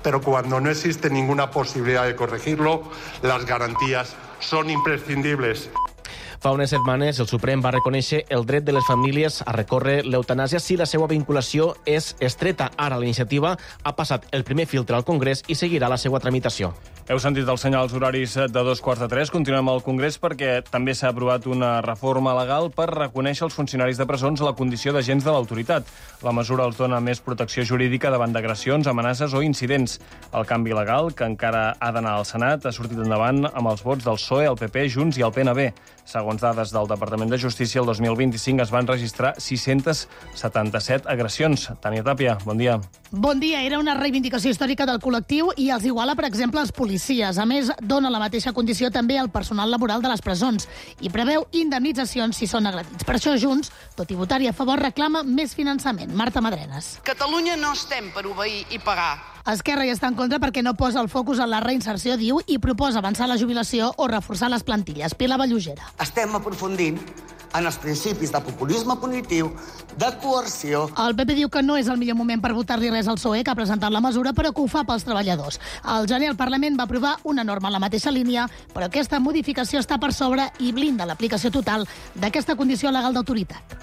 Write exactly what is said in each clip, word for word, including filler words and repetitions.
pero cuando no existe ninguna posibilidad de corregirlo, las garantías son imprescindibles. Fa unes setmanes, el Suprem va reconèixer el dret de les famílies a recórrer l'eutanàsia si la seva vinculació és estreta. Ara la iniciativa ha passat el primer filtre al Congrés i seguirà la seva tramitació. Heu sentit els senyals horaris de dos quarts de tres. Continuem al Congrés perquè també s'ha aprovat una reforma legal per reconèixer els funcionaris de presons la condició d'agents de l'autoritat. La mesura els dona més protecció jurídica davant d'agressions, amenaces o incidents. El canvi legal, que encara ha d'anar al Senat, ha sortit endavant amb els vots del P S O E, el P P, Junts i el P N B. Segons dades del Departament de Justícia, el dos mil vint-i-cinc es van registrar sis-cents setanta-set agressions. Tània Tàpia, bon dia. Bon dia. Era una reivindicació històrica del col·lectiu i els iguala, per exemple, els policies. A més, dona la mateixa condició també al personal laboral de les presons i preveu indemnitzacions si són agredits. Per això Junts, tot i votar-hi a favor, reclama més finançament. Marta Madrenes. Catalunya no estem per obeir i pagar. Esquerra hi està en contra perquè no posa el focus en la reinserció, diu, i proposa avançar la jubilació o reforçar les plantilles. Pilar Vallugera. Estem aprofundint en els principis de populisme punitiu, de coerció. El P P diu que no és el millor moment per votar-li res al P S O E, que ha presentat la mesura, però que ho fa pels treballadors. Al gener el Parlament va aprovar una norma en la mateixa línia, però aquesta modificació està per sobre i blinda l'aplicació total d'aquesta condició legal d'autoritat.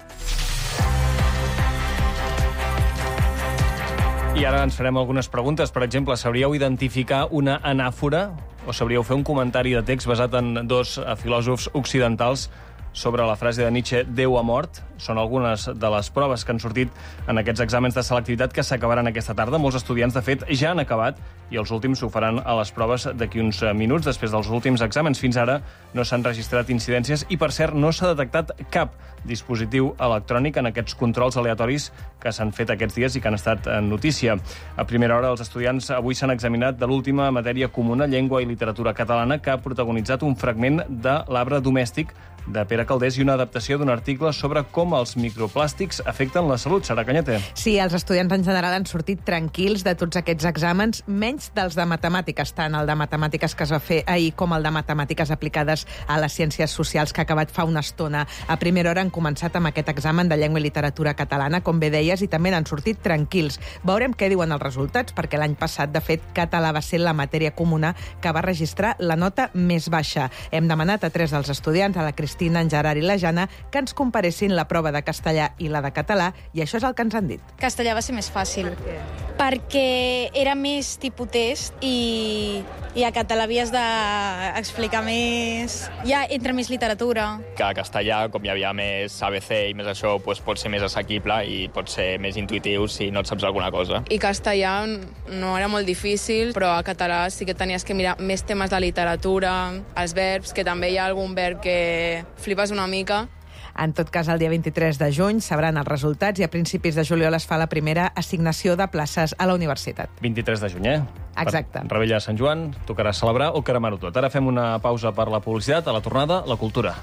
I ara ens farem algunes preguntes. Per exemple, sabríeu identificar una anàfora o sabríeu fer un comentari de text basat en dos filòsofs occidentals sobre la frase de Nietzsche, Déu ha mort? Són algunes de les proves que han sortit en aquests exàmens de selectivitat que s'acabaran aquesta tarda. Molts estudiants, de fet, ja han acabat i els últims s'ho faran a les proves d'aquí uns minuts, després dels últims exàmens. Fins ara no s'han registrat incidències i, per cert, no s'ha detectat cap dispositiu electrònic en aquests controls aleatoris que s'han fet aquests dies i que han estat en notícia. A primera hora, els estudiants avui s'han examinat de l'última matèria comuna, llengua i literatura catalana, que ha protagonitzat un fragment de L'arbre domèstic de Pere Calders i una adaptació d'un article sobre com els microplàstics afecten la salut. Sara Cañete. Sí, els estudiants en general han sortit tranquils de tots aquests exàmens, menys dels de matemàtiques, tant el de matemàtiques que es va fer ahir com el de matemàtiques aplicades a les ciències socials que ha acabat fa una estona. A primera hora han començat amb aquest examen de llengua i literatura catalana, com bé deies, i també n'han sortit tranquils. Veurem què diuen els resultats, perquè l'any passat, de fet, català va ser la matèria comuna que va registrar la nota més baixa. Hem demanat a tres dels estudiants, a la Cristina, en Gerard i la Jana, que ens comparessin la prova de castellà i la de català, i això és el que ens han dit. Castellà va ser més fàcil. Per què? Perquè era més tipus test i, i a català havies d'explicar més. Ja entra més literatura. Que a castellà, com hi havia més A B C i més això, doncs pot ser més assequible i pot ser més intuitiu si no et saps alguna cosa. I castellà no era molt difícil, però a català sí que tenies que mirar més temes de literatura, els verbs, que també hi ha algun verb que flipes una mica. En tot cas, el dia vint-i-tres de juny sabran els resultats i a principis de juliol es fa la primera assignació de places a la universitat. vint-i-tres de juny, eh? Exacte. Per Revetlla de Sant Joan, tocarà celebrar o cremar-ho tot. Ara fem una pausa per la publicitat. A la tornada, la cultura.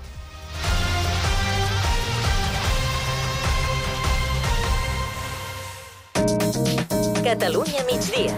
Catalunya migdia.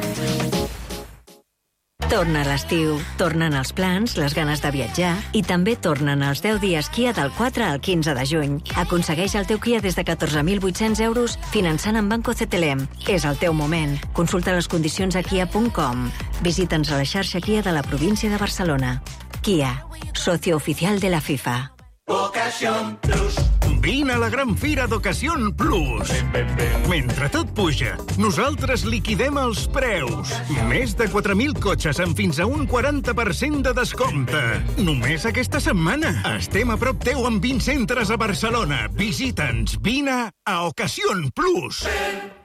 Torna l'estiu, tornen els plans, les ganes de viatjar i també tornen els deu dies Kia del quatre al quinze de juny. Aconsegueix el teu Kia des de catorze mil vuit-cents euros finançant amb Banco C T L M. És el teu moment. Consulta les condicions a kia punt com. Visita'ns a la xarxa Kia de la província de Barcelona. Kia, socio oficial de la FIFA. Ocasión Plus. Vine a la gran fira d'Ocasión Plus. Ben, ben, ben. Mentre tot puja, nosaltres liquidem els preus. Més de quatre mil cotxes amb fins a un quaranta per cent de descompte. Només aquesta setmana. Estem a prop teu amb vint centres a Barcelona. Visita'ns. Vine a Ocasión Plus. Ben.